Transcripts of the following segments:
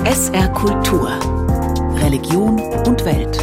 SR Kultur. Religion und Welt.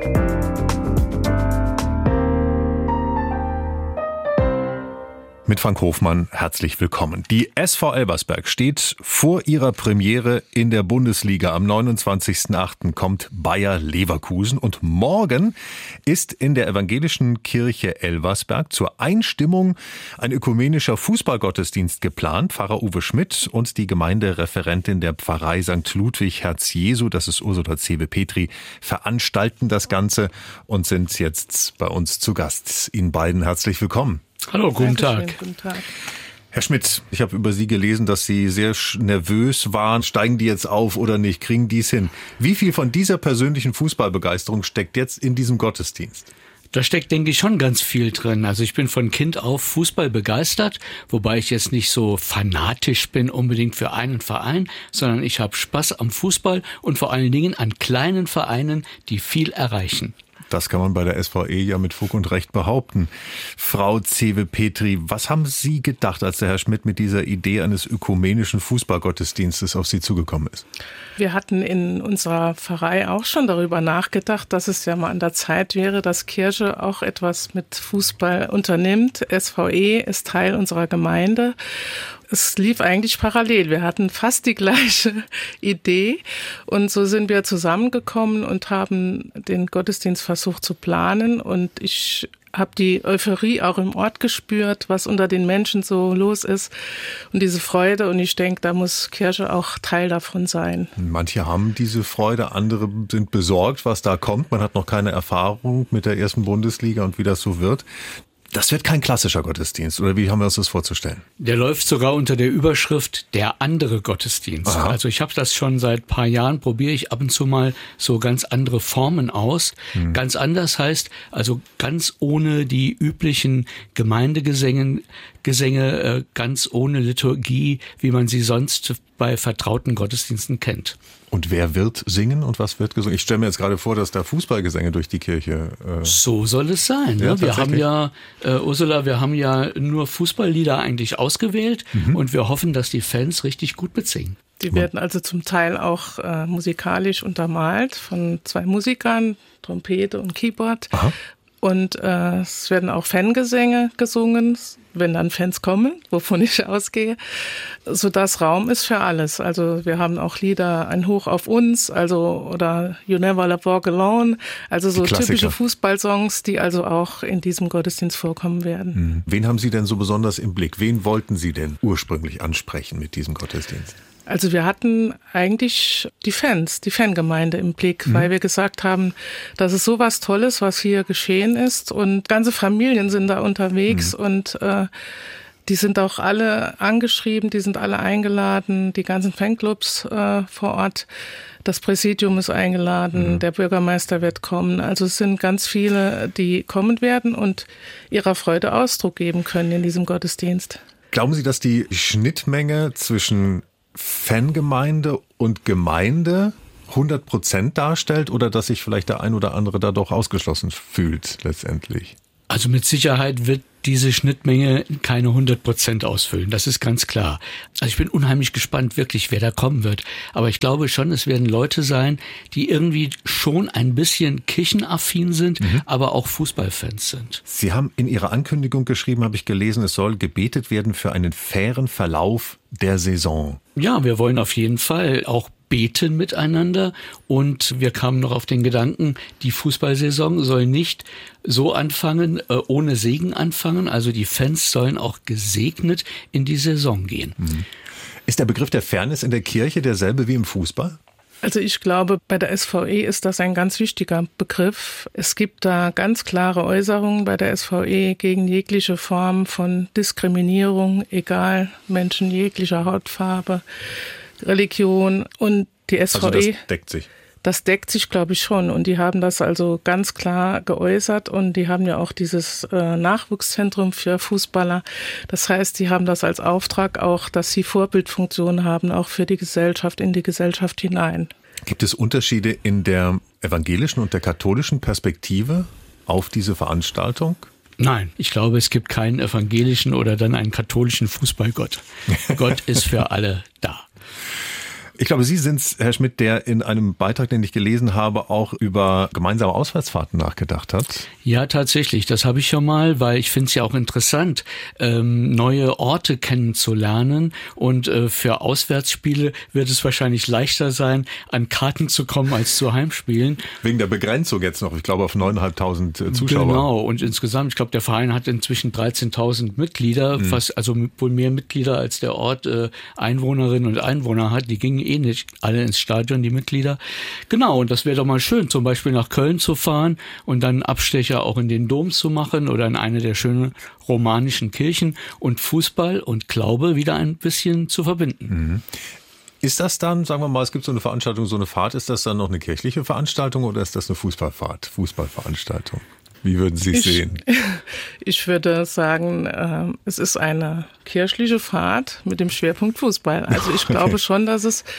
Mit Frank Hofmann herzlich willkommen. Die SV Elversberg steht vor ihrer Premiere in der Bundesliga. Am 29.08. kommt Bayer Leverkusen und morgen ist in der evangelischen Kirche Elversberg zur Einstimmung ein ökumenischer Fußballgottesdienst geplant. Pfarrer Uwe Schmidt und die Gemeindereferentin der Pfarrei St. Ludwig Herz Jesu, das ist Ursula Cewe-Petri, veranstalten das Ganze und sind jetzt bei uns zu Gast. Ihnen beiden herzlich willkommen. Hallo, guten Tag. Guten Tag. Herr Schmidt, ich habe über Sie gelesen, dass Sie sehr nervös waren. Steigen die jetzt auf oder nicht? Kriegen die es hin? Wie viel von dieser persönlichen Fußballbegeisterung steckt jetzt in diesem Gottesdienst? Da steckt, denke ich, schon ganz viel drin. Also ich bin von Kind auf Fußball begeistert, wobei ich jetzt nicht so fanatisch bin unbedingt für einen Verein, sondern ich habe Spaß am Fußball und vor allen Dingen an kleinen Vereinen, die viel erreichen. Das kann man bei der SVE ja mit Fug und Recht behaupten. Frau Cewe-Petri, was haben Sie gedacht, als der Herr Schmidt mit dieser Idee eines ökumenischen Fußballgottesdienstes auf Sie zugekommen ist? Wir hatten in unserer Pfarrei auch schon darüber nachgedacht, dass es ja mal an der Zeit wäre, dass Kirche auch etwas mit Fußball unternimmt. SVE ist Teil unserer Gemeinde. Es lief eigentlich parallel. Wir hatten fast die gleiche Idee und so sind wir zusammengekommen und haben den Gottesdienst versucht zu planen und ich habe die Euphorie auch im Ort gespürt, was unter den Menschen so los ist und diese Freude und ich denke, da muss Kirche auch Teil davon sein. Manche haben diese Freude, andere sind besorgt, was da kommt. Man hat noch keine Erfahrung mit der ersten Bundesliga und wie das so wird. Das wird kein klassischer Gottesdienst, oder wie haben wir uns das vorzustellen? Der läuft sogar unter der Überschrift Der andere Gottesdienst. Aha. Also ich habe das schon seit ein paar Jahren, probiere ich ab und zu mal so ganz andere Formen aus. Ganz anders heißt, also ganz ohne die üblichen Gemeindegesänge, ganz ohne Liturgie, wie man sie sonst bei vertrauten Gottesdiensten kennt. Und wer wird singen und was wird gesungen? Ich stelle mir jetzt gerade vor, dass da Fußballgesänge durch die Kirche... So soll es sein. Ja, wir haben ja, Ursula, wir haben ja nur Fußballlieder eigentlich ausgewählt und wir hoffen, dass die Fans richtig gut mitsingen. Die werden also zum Teil auch musikalisch untermalt von zwei Musikern, Trompete und Keyboard. Aha. Und es werden auch Fangesänge gesungen, wenn dann Fans kommen, wovon ich ausgehe, sodass Raum ist für alles. Also wir haben auch Lieder, ein Hoch auf uns, also oder You Never Walk Alone, also so typische Fußballsongs, die also auch in diesem Gottesdienst vorkommen werden. Wen haben Sie denn so besonders im Blick? Wen wollten Sie denn ursprünglich ansprechen mit diesem Gottesdienst? Also wir hatten eigentlich die Fangemeinde im Blick, weil wir gesagt haben, das ist so was Tolles, was hier geschehen ist und ganze Familien sind da unterwegs und die sind auch alle angeschrieben, die sind alle eingeladen, die ganzen Fanclubs vor Ort. Das Präsidium ist eingeladen, der Bürgermeister wird kommen. Also es sind ganz viele, die kommen werden und ihrer Freude Ausdruck geben können in diesem Gottesdienst. Glauben Sie, dass die Schnittmenge zwischen Fangemeinde und Gemeinde 100% darstellt oder dass sich vielleicht der ein oder andere da doch ausgeschlossen fühlt letztendlich? Also mit Sicherheit wird diese Schnittmenge keine 100% ausfüllen, das ist ganz klar. Also ich bin unheimlich gespannt, wirklich, wer da kommen wird. Aber ich glaube schon, es werden Leute sein, die irgendwie schon ein bisschen kirchenaffin sind, aber auch Fußballfans sind. Sie haben in Ihrer Ankündigung geschrieben, habe ich gelesen, es soll gebetet werden für einen fairen Verlauf der Saison. Ja, wir wollen auf jeden Fall auch beten miteinander und wir kamen noch auf den Gedanken, die Fußballsaison soll nicht so anfangen, ohne Segen anfangen, also die Fans sollen auch gesegnet in die Saison gehen. Ist der Begriff der Fairness in der Kirche derselbe wie im Fußball? Also ich glaube, bei der SVE ist das ein ganz wichtiger Begriff. Es gibt da ganz klare Äußerungen bei der SVE gegen jegliche Form von Diskriminierung, egal Menschen jeglicher Hautfarbe, Religion und die SVE. Also das deckt sich. Das deckt sich, glaube ich, schon. Und die haben das also ganz klar geäußert. Und die haben ja auch dieses Nachwuchszentrum für Fußballer. Das heißt, die haben das als Auftrag auch, dass sie Vorbildfunktion haben, auch für die Gesellschaft, in die Gesellschaft hinein. Gibt es Unterschiede in der evangelischen und der katholischen Perspektive auf diese Veranstaltung? Nein, ich glaube, es gibt keinen evangelischen oder dann einen katholischen Fußballgott. Gott ist für alle da. Ich glaube, Sie sind es, Herr Schmidt, der in einem Beitrag, den ich gelesen habe, auch über gemeinsame Auswärtsfahrten nachgedacht hat. Ja, tatsächlich. Das habe ich schon mal, weil ich finde es ja auch interessant, neue Orte kennenzulernen. Und für Auswärtsspiele wird es wahrscheinlich leichter sein, an Karten zu kommen als zu Heimspielen. Wegen der Begrenzung jetzt noch, ich glaube, auf 9.500 Zuschauer. Genau. Und insgesamt, ich glaube, der Verein hat inzwischen 13.000 Mitglieder, also wohl mehr Mitglieder als der Ort Einwohnerinnen und Einwohner hat. Die gingen eh nicht alle ins Stadion, die Mitglieder. Genau, und das wäre doch mal schön, zum Beispiel nach Köln zu fahren und dann Abstecher auch in den Dom zu machen oder in eine der schönen romanischen Kirchen und Fußball und Glaube wieder ein bisschen zu verbinden. Mhm. Ist das dann, sagen wir mal, es gibt so eine Veranstaltung, so eine Fahrt, ist das dann noch eine kirchliche Veranstaltung oder ist das eine Fußballveranstaltung? Wie würden Sie es sehen? Ich würde sagen, es ist eine kirchliche Fahrt mit dem Schwerpunkt Fußball. Also ich glaube schon,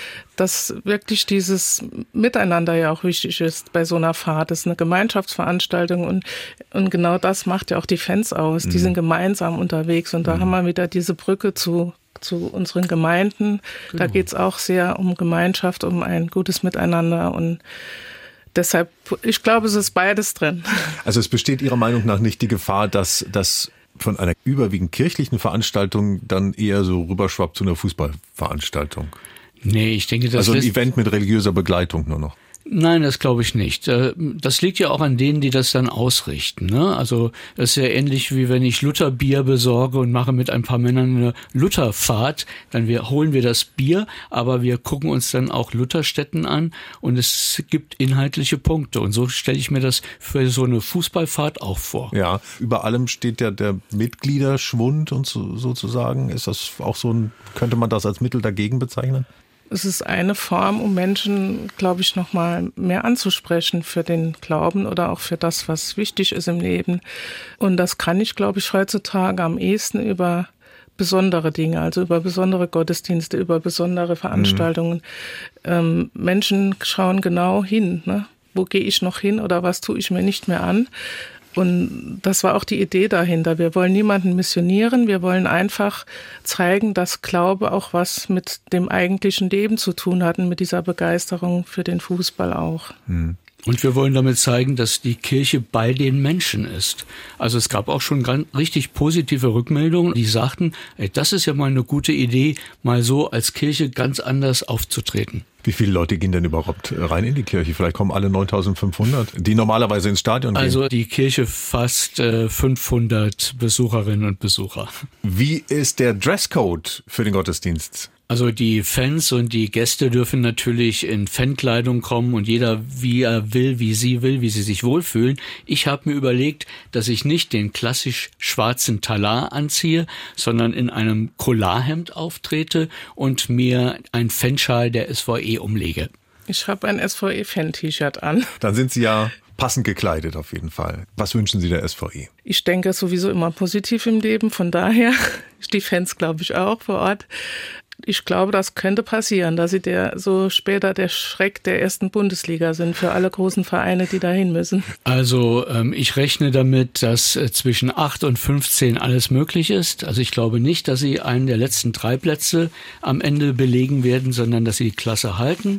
dass wirklich dieses Miteinander ja auch wichtig ist bei so einer Fahrt. Das ist eine Gemeinschaftsveranstaltung und genau das macht ja auch die Fans aus. Die sind gemeinsam unterwegs und da haben wir wieder diese Brücke zu unseren Gemeinden. Genau. Da geht es auch sehr um Gemeinschaft, um ein gutes Miteinander und deshalb, ich glaube, es ist beides drin. Also es besteht Ihrer Meinung nach nicht die Gefahr, dass das von einer überwiegend kirchlichen Veranstaltung dann eher so rüberschwappt zu einer Fußballveranstaltung? Nee, ich denke, das also ein Event mit religiöser Begleitung nur noch. Nein, das glaube ich nicht. Das liegt ja auch an denen, die das dann ausrichten. Ne? Also das ist ja ähnlich wie wenn ich Lutherbier besorge und mache mit ein paar Männern eine Lutherfahrt. Dann holen wir das Bier, aber wir gucken uns dann auch Lutherstätten an und es gibt inhaltliche Punkte. Und so stelle ich mir das für so eine Fußballfahrt auch vor. Ja, über allem steht ja der Mitgliederschwund und sozusagen. Ist das auch könnte man das als Mittel dagegen bezeichnen? Es ist eine Form, um Menschen, glaube ich, noch mal mehr anzusprechen für den Glauben oder auch für das, was wichtig ist im Leben. Und das kann ich, glaube ich, heutzutage am ehesten über besondere Dinge, also über besondere Gottesdienste, über besondere Veranstaltungen. Menschen schauen genau hin, ne? Wo gehe ich noch hin oder was tue ich mir nicht mehr an? Und das war auch die Idee dahinter. Wir wollen niemanden missionieren, wir wollen einfach zeigen, dass Glaube auch was mit dem eigentlichen Leben zu tun hat und mit dieser Begeisterung für den Fußball auch. Und wir wollen damit zeigen, dass die Kirche bei den Menschen ist. Also es gab auch schon richtig positive Rückmeldungen, die sagten, das ist ja mal eine gute Idee, mal so als Kirche ganz anders aufzutreten. Wie viele Leute gehen denn überhaupt rein in die Kirche? Vielleicht kommen alle 9.500, die normalerweise ins Stadion gehen. Also die Kirche fast 500 Besucherinnen und Besucher. Wie ist der Dresscode für den Gottesdienst? Also die Fans und die Gäste dürfen natürlich in Fankleidung kommen und jeder wie er will, wie sie will, wie sie sich wohlfühlen. Ich habe mir überlegt, dass ich nicht den klassisch schwarzen Talar anziehe, sondern in einem Collarhemd auftrete und mir ein Fanschal der SVE umlege. Ich habe ein SVE-Fan-T-Shirt an. Dann sind Sie ja passend gekleidet auf jeden Fall. Was wünschen Sie der SVE? Ich denke sowieso immer positiv im Leben, von daher, die Fans glaube ich auch vor Ort. Ich glaube, das könnte passieren, dass sie so später der Schreck der ersten Bundesliga sind für alle großen Vereine, die dahin müssen. Also ich rechne damit, dass zwischen 8 und 15 alles möglich ist. Also ich glaube nicht, dass sie einen der letzten 3 Plätze am Ende belegen werden, sondern dass sie die Klasse halten.